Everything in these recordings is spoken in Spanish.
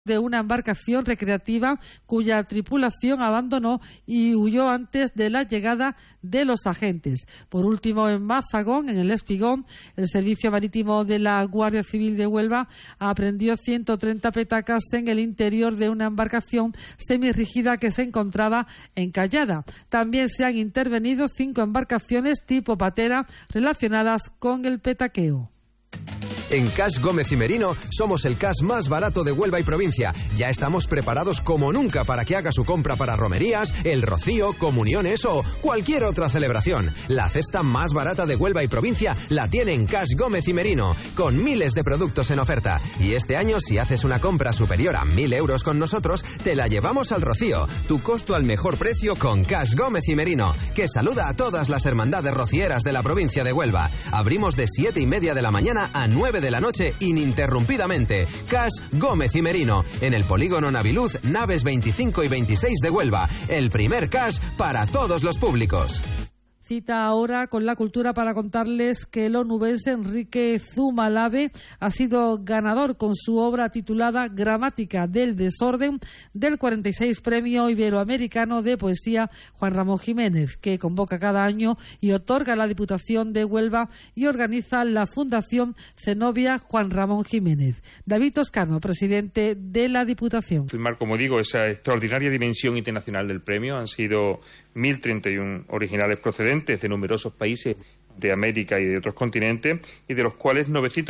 de una embarcación recreativa cuya tripulación abandonó y huyó antes de la llegada de los agentes. Por último, en Mazagón, en el Espigón, el Servicio Marítimo de la Guardia Civil de Huelva aprehendió 130 petacas en el interior de una embarcación semirrígida que se encontraba encallada. También se han intervenido 5 embarcaciones tipo patera relacionadas con el petaqueo. En Cash Gómez y Merino somos el cash más barato de Huelva y provincia. Ya estamos preparados como nunca para que haga su compra para romerías, el rocío, comuniones o cualquier otra celebración. La cesta más barata de Huelva y provincia la tiene en Cash Gómez y Merino, con miles de productos en oferta. Y este año, si haces una compra superior a 1.000 euros con nosotros, te la llevamos al rocío. Tu costo al mejor precio con Cash Gómez y Merino, que saluda a todas las hermandades rocieras de la provincia de Huelva. Abrimos de 7:30 de la mañana a 9 de la noche ininterrumpidamente. Cash Gómez y Merino, en el polígono Naviluz, naves 25 y 26 de Huelva. El primer cash para todos los públicos. Cita ahora con la cultura para contarles que el onubense Enrique Zumalave ha sido ganador con su obra titulada Gramática del Desorden del 46 Premio Iberoamericano de Poesía Juan Ramón Jiménez, que convoca cada año y otorga la Diputación de Huelva y organiza la Fundación Zenobia Juan Ramón Jiménez. David Toscano, presidente de la Diputación. Firmar, como digo, esa extraordinaria dimensión internacional del premio. Han sido 1.031 originales procedentes de numerosos países de América y de otros continentes, y de los cuales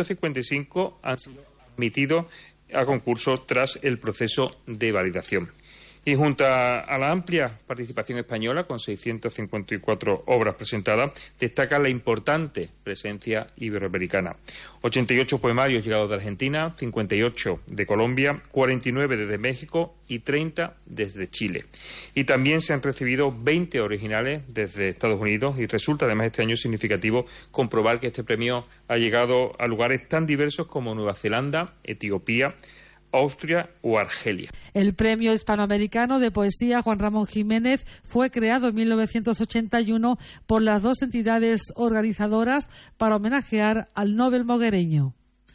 955 han sido admitidos a concurso tras el proceso de validación. Y junto a la amplia participación española, con 654 obras presentadas, destaca la importante presencia iberoamericana. 88 poemarios llegados de Argentina, 58 de Colombia, 49 desde México y 30 desde Chile. Y también se han recibido 20 originales desde Estados Unidos, y resulta además este año significativo comprobar que este premio ha llegado a lugares tan diversos como Nueva Zelanda, Etiopía, Austria o Argelia. El Premio Hispanoamericano de Poesía Juan Ramón Jiménez fue creado en 1981 por las dos entidades organizadoras para homenajear al Nobel moguereño.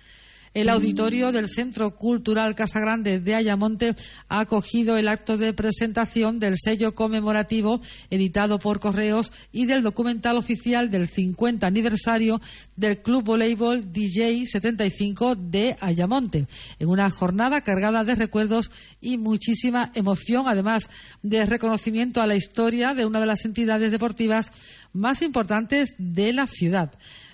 El auditorio del Centro Cultural Casa Grande de Ayamonte ha acogido el acto de presentación del sello conmemorativo editado por Correos y del documental oficial del 50 aniversario del Club Voleibol DJ 75 de Ayamonte, en una jornada cargada de recuerdos y muchísima emoción, además de reconocimiento a la historia de una de las entidades deportivas más importantes de la ciudad.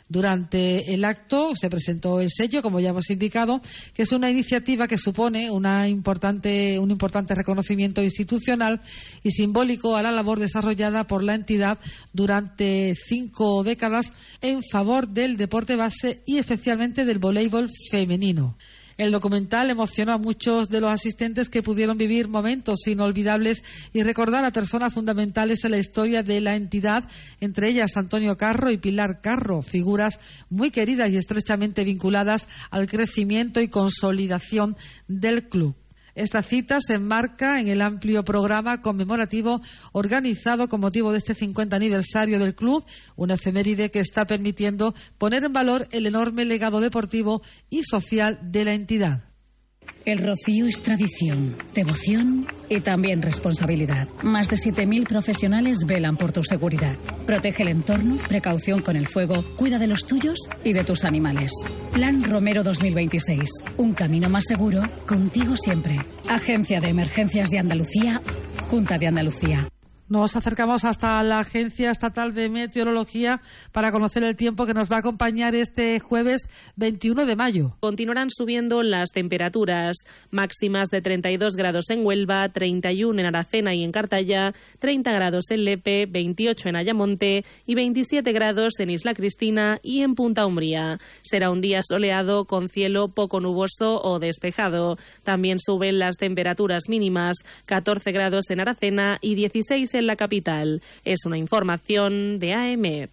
Durante el acto se presentó el sello, como ya hemos indicado, que es una iniciativa que supone un importante reconocimiento institucional y simbólico a la labor desarrollada por la entidad durante 5 décadas en favor del deporte base y especialmente del voleibol femenino. El documental emocionó a muchos de los asistentes, que pudieron vivir momentos inolvidables y recordar a personas fundamentales en la historia de la entidad, entre ellas Antonio Carro y Pilar Carro, figuras muy queridas y estrechamente vinculadas al crecimiento y consolidación del club. Esta cita se enmarca en el amplio programa conmemorativo organizado con motivo de este 50 aniversario del club, una efeméride que está permitiendo poner en valor el enorme legado deportivo y social de la entidad. El rocío es tradición, devoción y también responsabilidad. Más de 7.000 profesionales velan por tu seguridad. Protege el entorno, precaución con el fuego, cuida de los tuyos y de tus animales. Plan Romero 2026. Un camino más seguro, contigo siempre. Agencia de Emergencias de Andalucía, Junta de Andalucía. Nos acercamos hasta la Agencia Estatal de Meteorología para conocer el tiempo que nos va a acompañar este jueves 21 de mayo. Continuarán subiendo las temperaturas máximas de 32 grados en Huelva, 31 en Aracena y en Cartaya, 30 grados en Lepe, 28 en Ayamonte y 27 grados en Isla Cristina y en Punta Umbría. Será un día soleado con cielo poco nuboso o despejado. También suben las temperaturas mínimas, 14 grados en Aracena y 16 en la capital. Es una información de AEMET.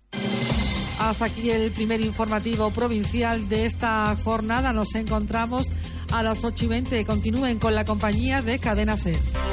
Hasta aquí el primer informativo provincial de esta jornada. Nos encontramos a las 8:20. Continúen con la compañía de Cadena SER.